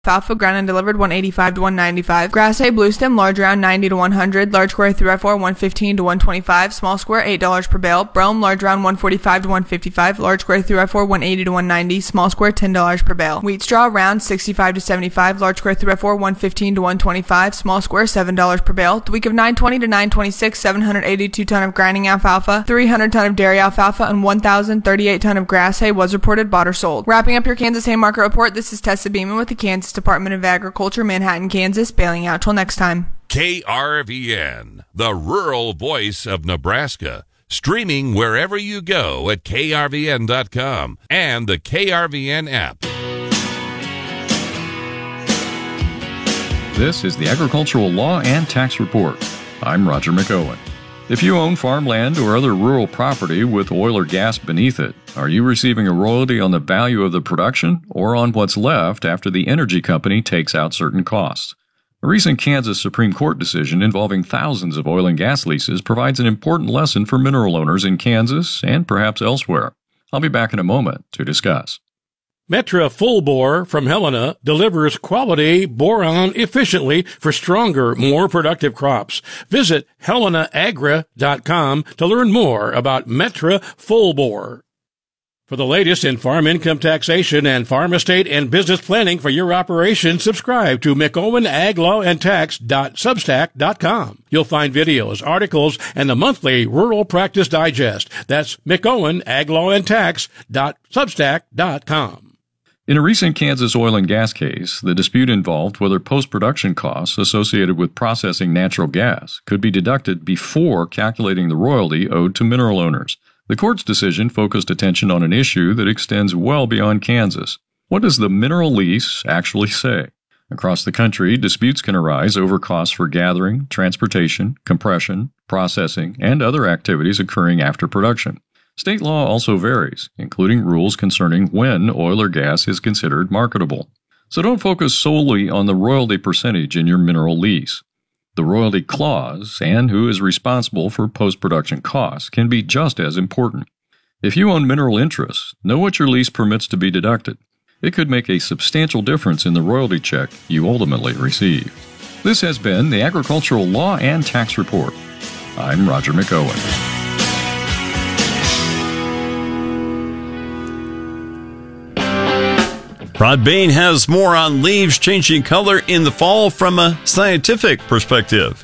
Alfalfa ground and delivered 185 to 195. Grass hay blue stem large round 90 to 100. Large square 3x4 115 to 125. Small square $8 per bale. Brome large round 145 to 155. Large square 3x4 180 to 190. Small square $10 per bale. Wheat straw round 65 to 75. Large square 3x4 115 to 125. Small square $7 per bale. The week of 920 to 926, 782 ton of grinding alfalfa, 300 ton of dairy alfalfa, and 1,038 ton of grass hay was reported bought or sold. Wrapping up your Kansas hay market report, this is Tessa Beeman with the Kansas Department of Agriculture, Manhattan, Kansas, bailing out till next time. KRVN, the rural voice of Nebraska. Streaming wherever you go at krvn.com and the KRVN app. This is the Agricultural Law and Tax Report. I'm Roger McOwen. If you own farmland or other rural property with oil or gas beneath it, are you receiving a royalty on the value of the production or on what's left after the energy company takes out certain costs? A recent Kansas Supreme Court decision involving thousands of oil and gas leases provides an important lesson for mineral owners in Kansas and perhaps elsewhere. I'll be back in a moment to discuss. Metra Full Bore from Helena delivers quality boron efficiently for stronger, more productive crops. Visit HelenaAgra.com to learn more about Metra Full Bore. For the latest in farm income taxation and farm estate and business planning for your operation, subscribe to McOwenAgLawAndTax.substack.com. You'll find videos, articles, and the monthly Rural Practice Digest. That's McOwenAgLawAndTax.substack.com. In a recent Kansas oil and gas case, the dispute involved whether post-production costs associated with processing natural gas could be deducted before calculating the royalty owed to mineral owners. The court's decision focused attention on an issue that extends well beyond Kansas. What does the mineral lease actually say? Across the country, disputes can arise over costs for gathering, transportation, compression, processing, and other activities occurring after production. State law also varies, including rules concerning when oil or gas is considered marketable. So don't focus solely on the royalty percentage in your mineral lease. The royalty clause and who is responsible for post-production costs can be just as important. If you own mineral interests, know what your lease permits to be deducted. It could make a substantial difference in the royalty check you ultimately receive. This has been the Agricultural Law and Tax Report. I'm Roger McOwen. Rod Bain has more on leaves changing color in the fall from a scientific perspective.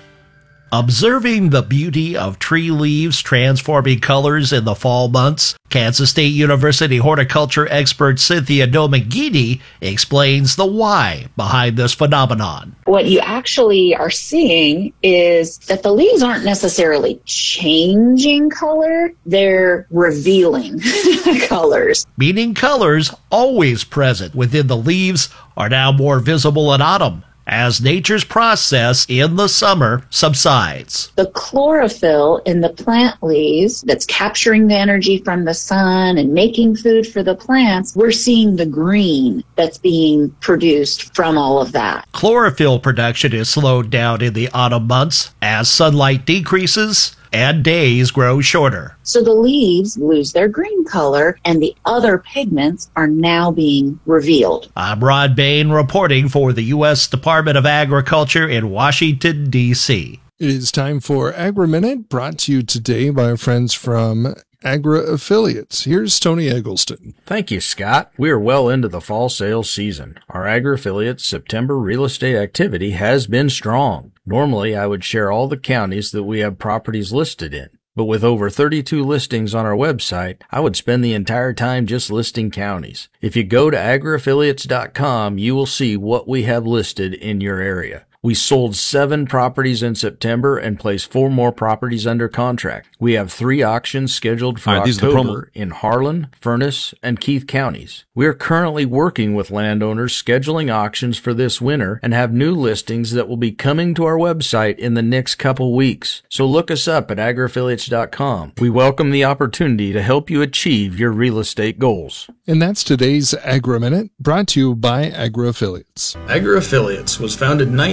Observing the beauty of tree leaves transforming colors in the fall months, Kansas State University horticulture expert Cynthia Domangini explains the why behind this phenomenon. What you actually are seeing is that the leaves aren't necessarily changing color, they're revealing colors. Meaning colors always present within the leaves are now more visible in autumn, as nature's process in the summer subsides. The chlorophyll in the plant leaves that's capturing the energy from the sun and making food for the plants, we're seeing the green that's being produced from all of that. Chlorophyll production is slowed down in the autumn months as sunlight decreases and days grow shorter. So the leaves lose their green color and the other pigments are now being revealed. I'm Rod Bain reporting for the U.S. Department of Agriculture in Washington, D.C. It is time for Agri-Minute, brought to you today by our friends from Agra Affiliates. Here's Tony Eggleston. Thank you, Scott. We are well into the fall sales season. Our Agra Affiliates September real estate activity has been strong. Normally, I would share all the counties that we have properties listed in. But with over 32 listings on our website, I would spend the entire time just listing counties. If you go to agraaffiliates.com, you will see what we have listed in your area. We sold 7 properties in September and placed 4 more properties under contract. We have 3 auctions scheduled for October in Harlan, Furnace, and Keith counties. We are currently working with landowners scheduling auctions for this winter and have new listings that will be coming to our website in the next couple weeks. So look us up at agraaffiliates.com. We welcome the opportunity to help you achieve your real estate goals. And that's today's Agri-Minute, brought to you by Agra Affiliates. Agra Affiliates was founded in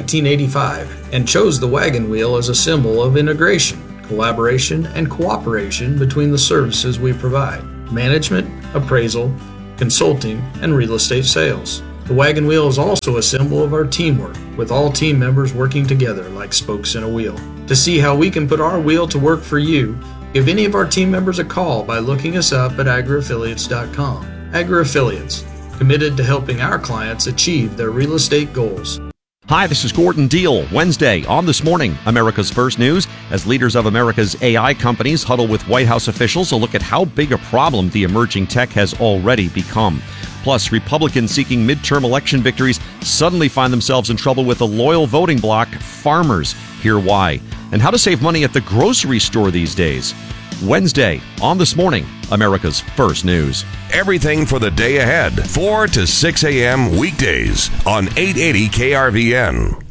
1985 and chose the wagon wheel as a symbol of integration, collaboration, and cooperation between the services we provide: management, appraisal, consulting, and real estate sales. The wagon wheel is also a symbol of our teamwork, with all team members working together like spokes in a wheel. To see how we can put our wheel to work for you, give any of our team members a call by looking us up at agriaffiliates.com. AgriAffiliates, committed to helping our clients achieve their real estate goals. Hi, this is Gordon Deal. Wednesday on This Morning, America's First News, as leaders of America's AI companies huddle with White House officials to look at how big a problem the emerging tech has already become. Plus, Republicans seeking midterm election victories suddenly find themselves in trouble with a loyal voting bloc, farmers. Hear why. And how to save money at the grocery store these days. Wednesday on This Morning, America's First News. Everything for the day ahead, 4 to 6 a.m. weekdays on 880 KRVN.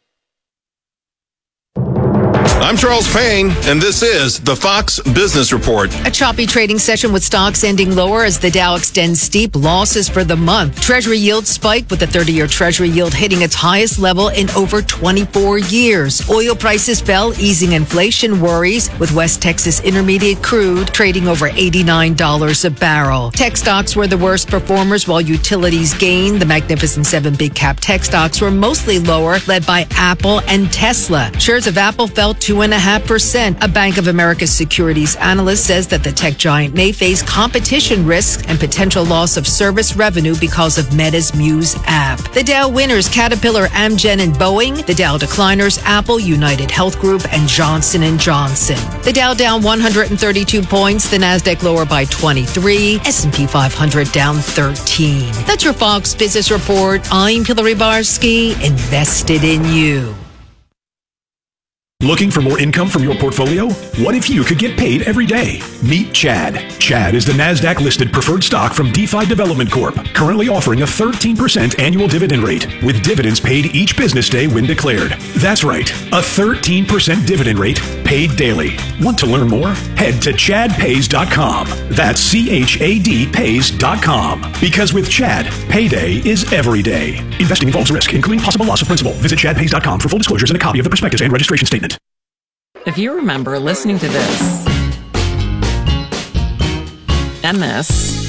I'm Charles Payne, and this is the Fox Business Report. A choppy trading session with stocks ending lower as the Dow extends steep losses for the month. Treasury yields spiked with the 30-year Treasury yield hitting its highest level in over 24 years. Oil prices fell, easing inflation worries, with West Texas Intermediate crude trading over $89 a barrel. Tech stocks were the worst performers while utilities gained. The Magnificent Seven big cap tech stocks were mostly lower, led by Apple and Tesla. Shares of Apple fell 2.5%. A Bank of America securities analyst says that the tech giant may face competition risks and potential loss of service revenue because of Meta's Muse app. The Dow winners, Caterpillar, Amgen, and Boeing. The Dow decliners, Apple, United Health Group, and Johnson & Johnson. The Dow down 132 points. The Nasdaq lower by 23. S&P 500 down 13. That's your Fox Business Report. I'm Hillary Barsky, invested in you. Looking for more income from your portfolio? What if you could get paid every day? Meet Chad. Chad is the NASDAQ-listed preferred stock from DeFi Development Corp., currently offering a 13% annual dividend rate, with dividends paid each business day when declared. That's right, a 13% dividend rate paid daily. Want to learn more? Head to chadpays.com. That's CHAD pays.com. Because with Chad, payday is every day. Investing involves risk, including possible loss of principal. Visit chadpays.com for full disclosures and a copy of the prospectus and registration statement. If you remember listening to this, and this,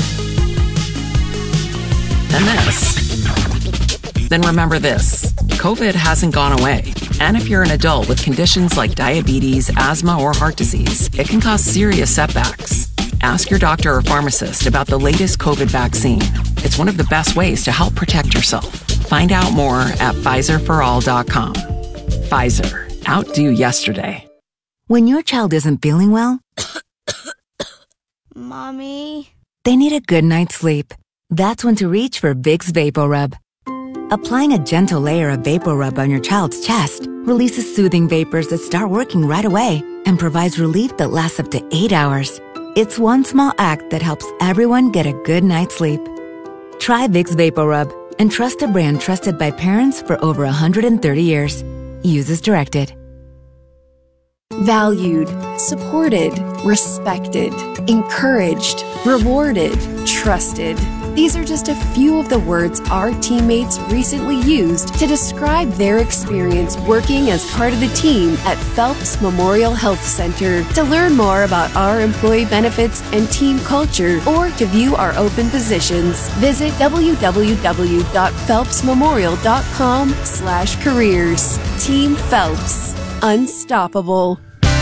and this, then remember this. COVID hasn't gone away. And if you're an adult with conditions like diabetes, asthma, or heart disease, it can cause serious setbacks. Ask your doctor or pharmacist about the latest COVID vaccine. It's one of the best ways to help protect yourself. Find out more at PfizerForAll.com. Pfizer. Outdo yesterday. When your child isn't feeling well, Mommy, they need a good night's sleep. That's when to reach for Vicks VapoRub. Applying a gentle layer of VapoRub on your child's chest releases soothing vapors that start working right away and provides relief that lasts up to 8 hours. It's one small act that helps everyone get a good night's sleep. Try Vicks VapoRub and trust a brand trusted by parents for over 130 years. Use as directed. Valued, supported, respected, encouraged, rewarded, trusted. These are just a few of the words our teammates recently used to describe their experience working as part of the team at Phelps Memorial Health Center. To learn more about our employee benefits and team culture, or to view our open positions, visit www.phelpsmemorial.com/careers. Team Phelps. Unstoppable.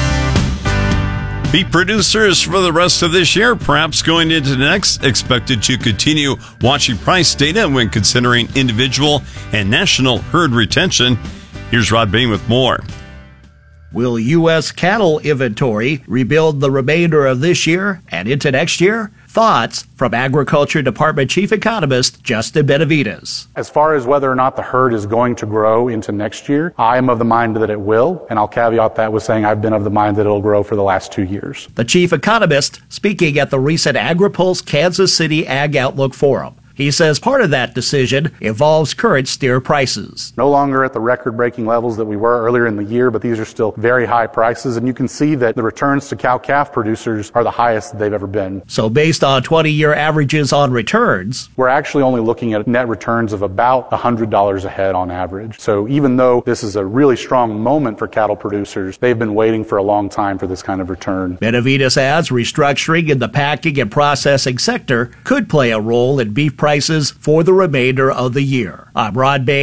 Beef producers for the rest of this year, perhaps going into next, expected to continue watching price data when considering individual and national herd retention. Here's Rod Bain with more. Will U.S. cattle inventory rebuild the remainder of this year and into next year? Thoughts from Agriculture Department Chief Economist Justin Benavides. As far as whether or not the herd is going to grow into next year, I am of the mind that it will, and I'll caveat that with saying I've been of the mind that it'll grow for the last 2 years. The chief economist speaking at the recent AgriPulse Kansas City Ag Outlook Forum. He says part of that decision involves current steer prices. No longer at the record-breaking levels that we were earlier in the year, but these are still very high prices, and you can see that the returns to cow-calf producers are the highest that they've ever been. So based on 20-year averages on returns, we're actually only looking at net returns of about $100 a head on average. So even though this is a really strong moment for cattle producers, they've been waiting for a long time for this kind of return. Benavides adds restructuring in the packing and processing sector could play a role in beef prices for the remainder of the year. I'm Rod Bain.